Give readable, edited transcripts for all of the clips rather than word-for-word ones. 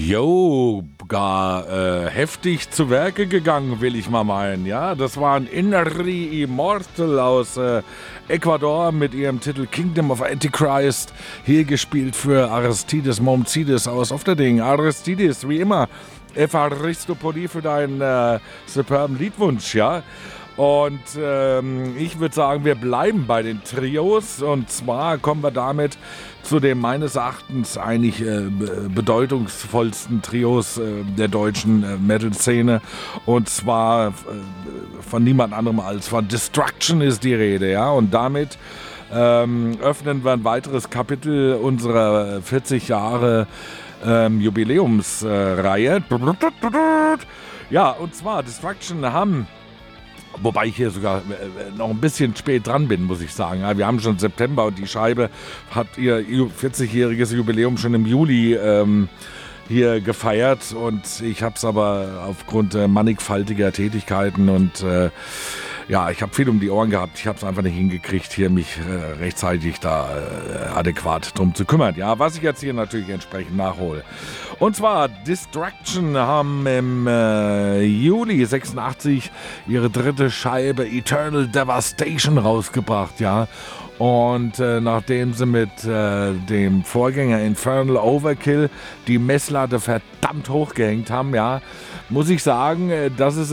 Jo, gar heftig zu Werke gegangen, will ich mal meinen. Ja, das waren Inari Immortal aus Ecuador mit ihrem Titel Kingdom of Antichrist. Hier gespielt für Aristides Momcides aus Ofterding. Aristides, wie immer, Evaristopoli für deinen superben Liedwunsch, ja. Und ich würde sagen, wir bleiben bei den Trios. Und zwar kommen wir damit zu dem meines Erachtens eigentlich bedeutungsvollsten Trios der deutschen Metal-Szene. Und zwar von niemand anderem als von Destruction ist die Rede. Ja? Und damit öffnen wir ein weiteres Kapitel unserer 40 Jahre Jubiläumsreihe. Ja, und zwar Destruction haben... Wobei ich hier sogar noch ein bisschen spät dran bin, muss ich sagen. Ja, wir haben schon September und die Scheibe hat ihr 40-jähriges Jubiläum schon im Juli hier gefeiert. Und ich habe es aber aufgrund mannigfaltiger Tätigkeiten und ja, ich habe viel um die Ohren gehabt. Ich habe es einfach nicht hingekriegt, hier mich rechtzeitig da adäquat drum zu kümmern. Ja, was ich jetzt hier natürlich entsprechend nachhole. Und zwar Destruction haben im Juli 86 ihre dritte Scheibe Eternal Devastation rausgebracht, ja. Und nachdem sie mit dem Vorgänger Infernal Overkill die Messlatte verdammt hochgehängt haben, ja, muss ich sagen, dass es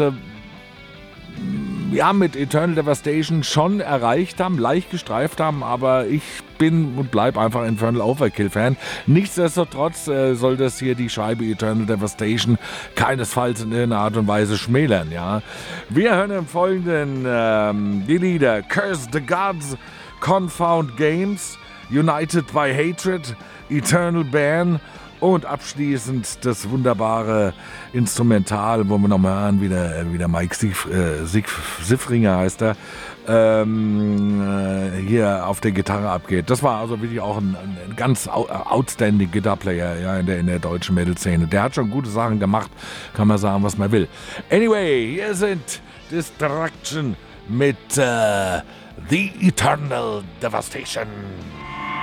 ja, mit Eternal Devastation schon erreicht haben, leicht gestreift haben, aber ich bin und bleibe einfach Infernal Overkill-Fan. Nichtsdestotrotz soll das hier die Scheibe Eternal Devastation keinesfalls in irgendeiner Art und Weise schmälern, ja. Wir hören im Folgenden die Lieder Curse the Gods, Confound Games, United by Hatred, Eternal Ban und abschließend das wunderbare Instrumental, wo wir nochmal hören, wie der Mike Siffringer heißt er, hier auf der Gitarre abgeht. Das war also wirklich auch ein ganz outstanding Guitar-Player, ja, in der deutschen Metal-Szene. Der hat schon gute Sachen gemacht, kann man sagen, was man will. Anyway, hier sind Destruction mit The Eternal Devastation.